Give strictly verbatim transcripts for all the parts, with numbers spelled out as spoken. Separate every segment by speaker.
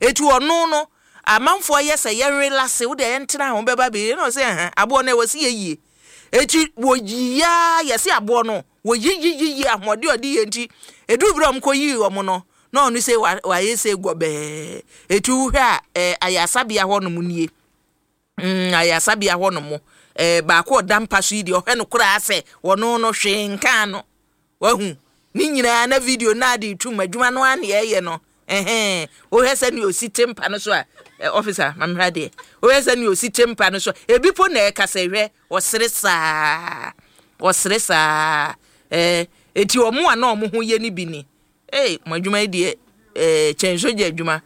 Speaker 1: etu ono no amanfo yesa yenwe lase wo de yentena ho beba be no se ha abo na wasi yeye eti wo yiya yesi abo no wo yiyiyi ahode odi yenti edu brom ko yi omo no no no se wa yese gobe etu hwa ayasabia ho no munie mm ayasabia ho no mo eh ba ko dampa so idi ohwe no kura ase wono no hwe nka no wahu ni nyina na video na di tu madwuma no ane ye no eh o hesa ni ositempa no so a officer mamrade o hesa ni ositempa no so ebi po na e kasa hwe osere saa osere saa eh eti omo a na omo ho ye ni bi ni eh madwuma di eh chenso je adwuma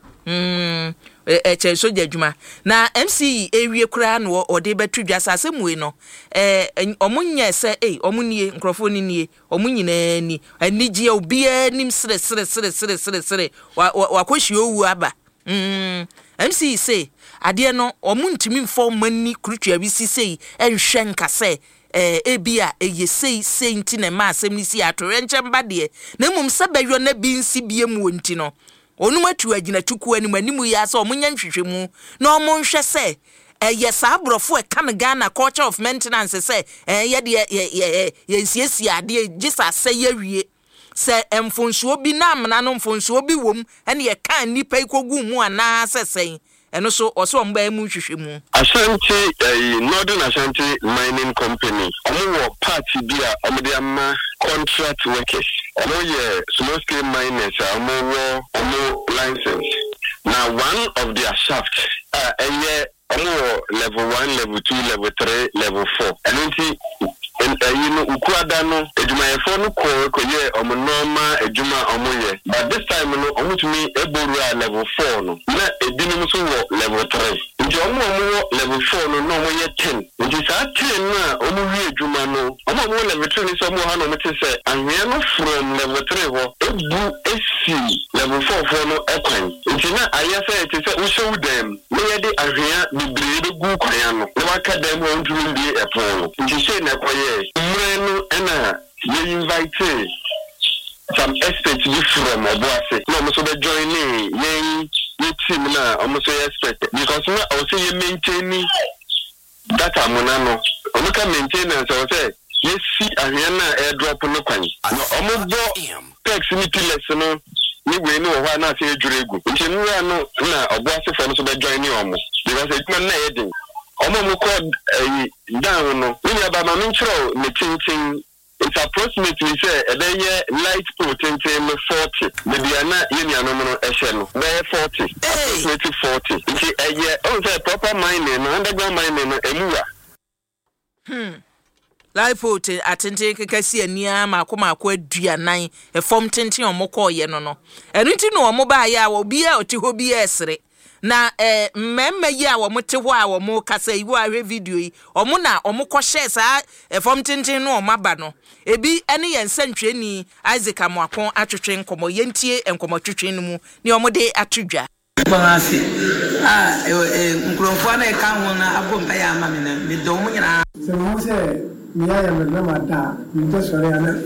Speaker 1: mm eh chenso je adwuma na M C ewie kura no ode betu dwasa asemwe no eh omunye se eh omunie nkrofo ni nie omunyina ni anigye obi anim sere sere sere sere sere sere wakohwie owu aba mm M C say ade no omuntimi mfo mani kurutwa bi sisei enhwe nkase eh ebia eyesei senti na ma asem ni si atore nchemba de na mum sabahwo na bi nsi biem wonti no onum atu agina tuku anim animu ya so omunya nhwehwemu na omunhwe se eye sabrofo e kan Ghana culture of maintenance se ye de ye ye nsiesie ade gisa se ye wie se emfonsuo bi na amna no mfonsuo bi wom ene ye kan nipa ikogu mu ana sesen eno so oso mba mu hwehwemu
Speaker 2: Ashanti uh, Northern Ashanti Mining Company omo party bia omo de ama contract workers omo ye small scale miners omo omo license now one of their shaft uh, uh, omo level one level two level three level four and and uh, you know ukuada no ejuma efo no ko ko ye omo normal ejuma omo ye but this time no omo to me eboru level four no na edinum so wo level three nti omo omo level four no no omo ye ten nti sa ten na omo wi ejuma no omo omo level three ni so omo ha no mete se anhwe no from level three ho ebu esi level four for no ekwan nti na ayese ete se wo show them me ye de anhwe bibre de gu kwan no na waka dem ho ntumi ndi epon nti se na koye Mrenu ena ye invite some experts from Obuase. No, I'm so be joining ye ye team na I'm so expect because now I say you maintain data monano. I'm can maintenance I say yes see ahia airdrop no kwan. No, I'm go text me to no ni we no ho na say adwuregu. Nti no no na Obuase for no so be joining omo because it man na heading. Omo mo call down no we aba ma mentro me tintin it's approximately say e dey light pro tintin me forty maybe na yenia no no e she no be forty approximately forty nti eye on say proper mining no underground mining no emuwa
Speaker 1: hmm light pro atintin kekasi ania makoma akwa aduanan e form tintin omo call ye no no enu nti no omo ba ya obi a oti ho bi esere na eh mmemme yi a wo mte ho a wo mo kasa yi wo ahwe video yi omo na omo ko share sa efom tintin no omo aba no ebi ene ye nsantweni Isaac Amoakon atwetwe nkomo yentie enkomo twetwe no mu ne omo de atudwa
Speaker 3: Bangasi ah eh nkrofo na ka ho na abompa ya ama me na me do mu nyina
Speaker 4: se mo se mi ya ya me na mata mi to sore ana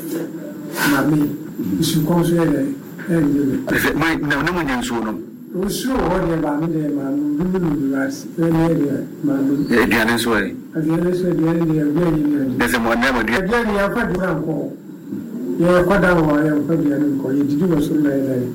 Speaker 4: mami isu ko so ele eh ni
Speaker 5: mai na na mo nyanso no
Speaker 4: Usu hodi ba mi de ma ndu ndu ras ene de ma ndu
Speaker 5: e diane so e
Speaker 4: diane so diane de ye ni
Speaker 5: ese mo na mo de
Speaker 4: diane ya fa dura ko ye ko da wo ye fa diane ko ye didi wo so na ile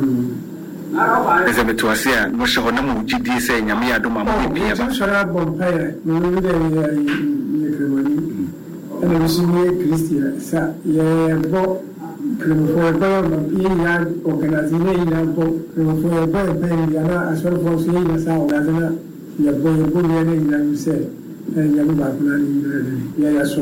Speaker 4: hmm
Speaker 5: ese betu asia mo hye na mo gidi se nyame adoma mo bi aba
Speaker 4: so ra bompire no mi de ye kremoni ene bisu ni Christian sa ye bo for ba ya organization ya bo for ba ba ya na asol for se ya sa organization ya bo ya bo ya ne ya se ya ba kuna ni ya ya so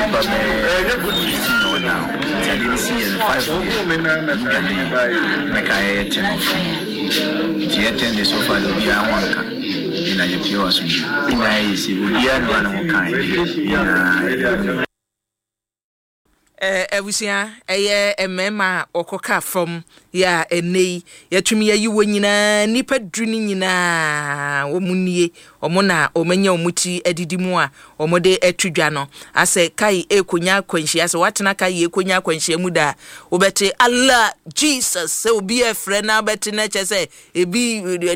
Speaker 1: eh ebusia eye emema okoka from ya enei yatumi yayi wonyina nipa duni nyina omunie omuna omenya omuti edidimu a omode etudwa no ase kai ekonya kwanhia ase watena kai ekonya kwanhia mu da obete Allah Jesus se obi efre na bete na chese ebi